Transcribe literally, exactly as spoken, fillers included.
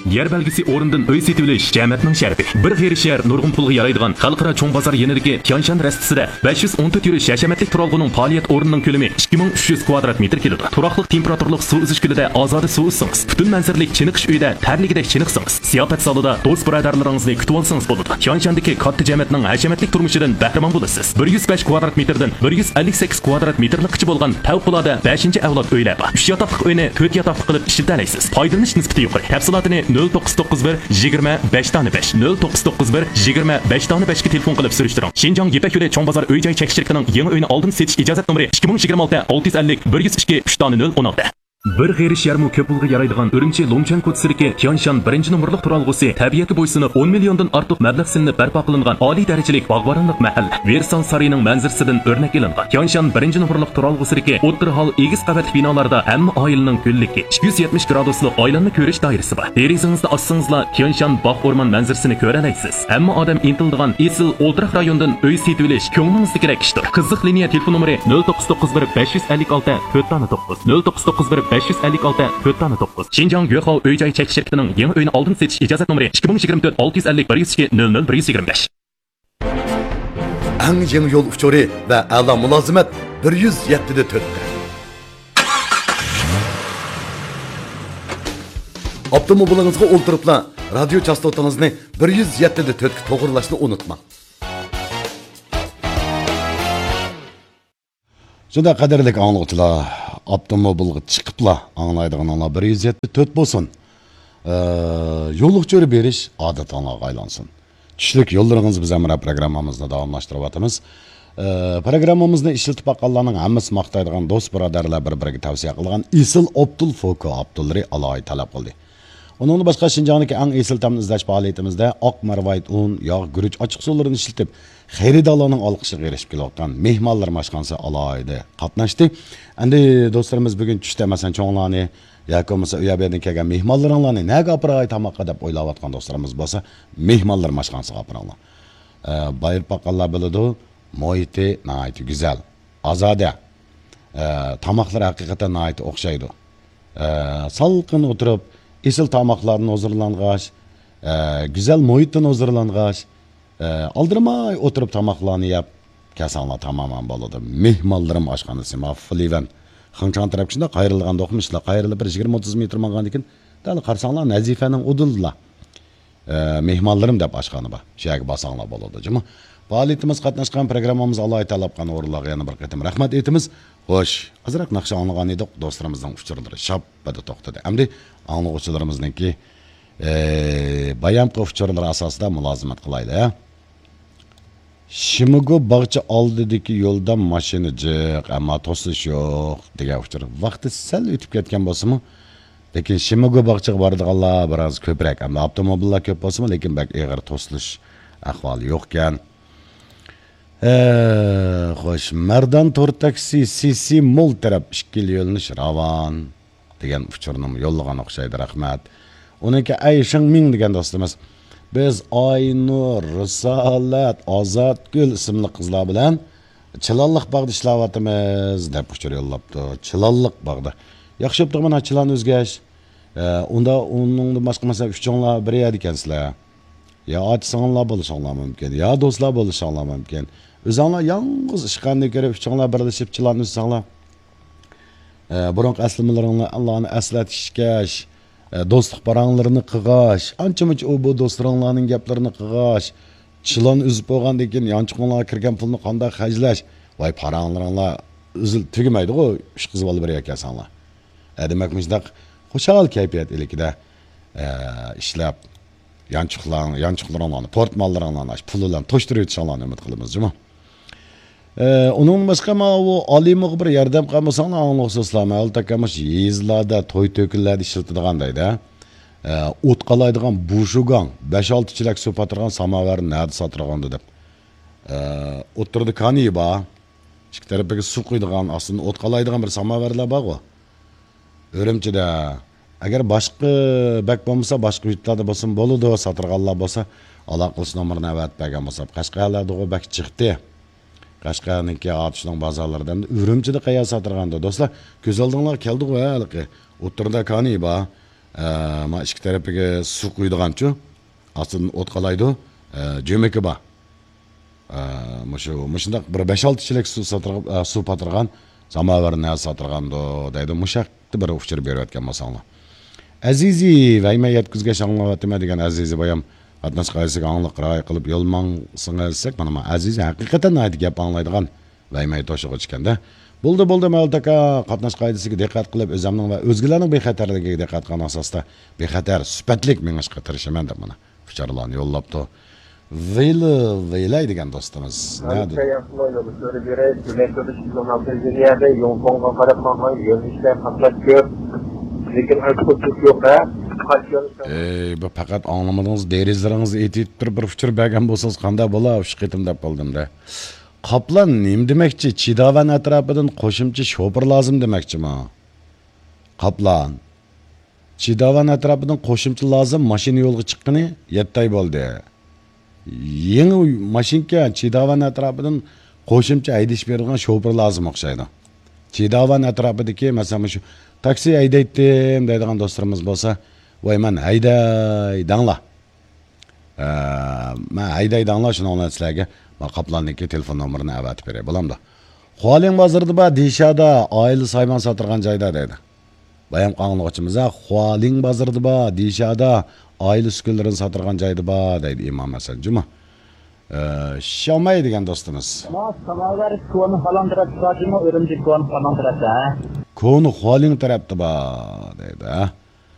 Yer belgisi o'rindan uy setilish jamiyatning sharafi. Bir g'iri shahar nurg'un pulga yaraydigan xalqaro cho'ng bozor yenidagi Tianshan rastisida besh yuz o'n to'rt yurish hashamatlik turalg'uning faoliyat o'rnining ko'lami ikki ming uch yuz kvadrat metr keladi. Turaqliq temperaturlik suv uzish kulida ozoda suv uzsangiz, butun manzaralik chiniqish uyida tarligidek chiniqsangiz, siyofat salida do'st birodarlaringizni kutib olsangiz bo'ladi. Tianshandagi katta jamiyatning hashamatlik turmushidan bahramand bo'lasiz. bir yuz besh kvadrat metrdan bir yuz ellik sakkiz kvadrat metrlikcha bo'lgan favqulodda beshinchi avlod uylar bor. uch yotoqli uyni to'rt yotoqli qilib ishlatalaysiz. Foydalanish nisbati yuqori. Tafsilotini nol to'qqiz to'qqiz bir yigirma besh besh nol to'qqiz to'qqiz bir yigirma besh besh ga telefon qilib surishtiring. Shinjong Yepak yo'li cho'ng bozor uy-joy chekishchiligining yangi uyni oldin setish ijozat nomeri ikki ming yigirma olti olti yuz ellik bir yuz ikki uch nol o'n olti. Bir g'iri sharmu ko'p pulga yaraydigan Urumchi Longchan ko'chasida Tianshan birinchi nomerlik turalg'usi tabiatga bo'ysunib o'n milliondan ortiq mablag' silinib barpo qilingan oliy darajalik bog'boronlik mahalla Versan saroyining manzarasidan o'rnak ilingan. Tianshan birinchi nomerlik turalg'usidagi o'ttir hol egiz qavatli binolarda hamma oilaning ko'lligi ikki yuz yetmish graduslik oilanni ko'rish doirasi bor. Derazingizni ochsangizlar Tianshan bog' o'rmon manzarasini ko'ra olasiz. Hamma odam intildigan esil o'ltiraq rayondan uy setilish ko'nglingizni kerak ishdir. Qiziq liniya telefon nomeri nol to'qqiz to'qqiz bir besh yuz ellik olti to'rt to'qqiz nol to'qqiz to'qqiz bir besh yuz ellik olti to'rt to'qqiz. Shinjong Yo'xov uy-joy chekish shirkatining yangi uyini oldin setish ijozat nomeri ikki ming yigirma to'rt olti yuz ellik bir yuz ikki nol nol bir yuz yigirma besh. Eng yangi yo'l uchuri va a'lo mulozimat bir yuz yetti da to'rt. Avtomobilingizga o'ltiribla radio chastotangizni bir yuz yetti da to'rt ga to'g'rilashni unutmang. Shunda qadrli anglovchilar, avtomobilga chiqibla anglaydiganlar bir yuz yetti da to'rt bo'lsin. Yo'llik jo'ri berish odatlarga aylansin. Tushlik yo'llaringiz biz amra programmamizni davomlashtiryapmiz. Programmamizni ishlatib baqqanlarning hammasi maqtaydigan do'st birodarlar bir-biriga tavsiya qilgan Isil Optul Foko Abdulri Aloy talab qildi. Onun boshqa Shinjongdagi eng esil tamni izlash faoliyatimizda oq marvayt un, yog', guruch ochiq suvlarini ishlatib xaridorlarning olqishiga erishib kelayotgan mehmonlar mashqanasi Aloyda qatnashdi. Endi do'stlarimiz bugun tushda masalan cho'nglarni yoki bo'lmasa u yerdan kelgan mehmonlaringlarni nega apray tamoqqa deb o'ylayotgan do'stlarimiz bo'lsa, mehmonlar mashqanasiga apringlar. Bayir paqqanlar biladi, muhiti nihoyat go'zal, ozoda. Tamoqlar haqiqatan nihoyat o'xshaydi. Salqin o'tirib esil tamoqlarni hozirlangach, güzel muhitdan hozirlangach, aldırmay oturup tamoqlarni yeb, kasanlar tamamen bo'ladi. Mehmonlarim oshxonasi Maflivan Xinchang tarafida qayrilgan do'qmishlar, qayrilib bir yigirma o'ttiz metr mangan ekan. Dal qarsanglar Nazifaning udullar. Mehmonlarim deb oshxona bor. Shu yerga bosanglar bo'ladi. Juma faoliyatimiz qatnashgan programmamiz Alloh talab qilgan o'rinlarga yana bir qatim rahmat aytamiz. Xo'sh, azroq naqsha anglagan edik, do'stlarimizning uchurlari shappada to'xtadi. Endi anglovchilarimizningki bayan uchurlari asosida mulozimat qilaylik. Shimigo bog'cha oldidagi yo'lda mashina jiq, ammo to'sish yo'q degan uchur. Vaqti sal o'tib ketgan bo'lsa-mu, lekin Shimigo bog'chaga boradiganlar biroz ko'proq, ammo avtomobillar ko'p bo'lsa-mu, lekin bak og'ir to'silish ahvoli yo'q ekan. Xo'sh, Mardan To'r taksi Sisi Mol taraf ikki yo'lnish ravon degan uchurni yo'llagan o'xshaydi, rahmat. Uniki Ay Shingming degan do'stimiz biz Aynur, Risolat, Ozodgul ismli qizlar bilan Chilonliq bog'da ishlayapmiz deb uchur yo'llabdi. Chilonliq bog'da. Yaxshi bo'pti, mana Chilon o'zgash. Unda uningni boshqa masala uchonlar bir yer ekansizlar. Ya otsanlar bo'lishinglar mumkin, ya do'stlar bo'lishinglar mumkin. O'zinglar yolg'iz ishqanni ko'rib uchonlar birlashib Chilon o'zsanglar. Burun aslimlaringni Allohni aslatishga do'stlik paranglarini qig'ash, ancha-muncha u bu do'stlaringlarning gaplarini qig'ash, Chilon uzib bo'lgandan keyin yanchiqlarga kirgan pulni qanday xajlash, voy paranglaringlar uzil tugamaydi-ku, ish qizib olib berayotgansanglar. Demak, muzdaq xushal kayfiyat ilikida ishlab yanchiqlarni, yanchiqlaringlarni, portmollaringlarni, pullarni to'shtirib o'tishinglarni umid qilamiz, juma. Onun boshqa ma o olimiq bir yordam qilmasanglar, anglovsizlar, altakamosh yezlarda, to'y to'kinlarda ishlatilgandayda. O't qalaydigan bushugan besh olti chilak suv patirgan samovarni nerda sotirgandi deb. O'tirdi kaniba, ikki tarafiga suv quydigan, aslında o't qalaydigan bir samovarlar bor-ku. Urumchida agar boshqa bak bo'lmasa, boshqa yurtlarda bo'lsin bo'ladi, sotirganlar bo'lsa, aloqash nomerini avatpagan bo'lsa, Qashqarlarda o bak chiqdi. Qashqarniki atishning bozorlaridan Urumchida qayerga sotirganda do'stlar, ko'z oldinglar keldi-ku, haliqi. O'tirda kaniba, ma ikki tarafiga suv quydiganchu aslida o't qalaydi jo'maki bor mushu mushundaq bir besh olti chilik suv sotirib suv patirgan samovarni sotirgandi deydi mushaqni bir uchur berayotgan bo'lsanglar azizi vayma yetkizga shanglavatma degan azizi boyam qatnash qaysiga angliq ray qilib yo'lmansingizsak mana azizi haqiqatan aytib gap anglaydigan vaymay to'shig'i chiqanda bo'ldi bo'ldi maltaka qatnash qoidasiga diqqat qilib o'zimning va o'zgalarning bexatarligiga diqqat qilgan asosda bexatar sifatlik mengishga tirishaman deb mana ficharlarni yo'llabdi veyli veylay degan do'stimiz ey bu faqat anglamadingiz derizlaringizni etib bir bir fichir bergan bo'lsangiz qanday bo'la shu qitim deb qoldimda Qaplan nima demakchi? Chidavan atrofidan qo'shimcha shofir lozim demakchimi? Qaplan. Chidavan atrofidan qo'shimcha lozim, mashina yo'lga chiqqani yetti oy bo'ldi. Yangi mashinka Chidavan atrofidan qo'shimcha haydash berilgan shofir lozim o'xshaydi. Chidavan atrofidagi, masalan, shu taksi haydaydim deydigan do'stlarimiz bo'lsa, voy men hayday dangla. Ee, men hayday dangla shuni sizlarga Qaplanniki telefon nomerini avatib beray bo'lamdi. Xualin bozorida ba Dishada oila sayman sotirgan joyda deydi. Bayam qonunchiimiz Xualin bozorida ba Dishada oila uskunlarini sotirgan joyda ba deydi Imom Hasan Juma. Ee, Şamay degan do'stimiz. Ma samovar koni falan taraf, Urumchi koni falan taraf. Koni Xualin tarafda ba deydi.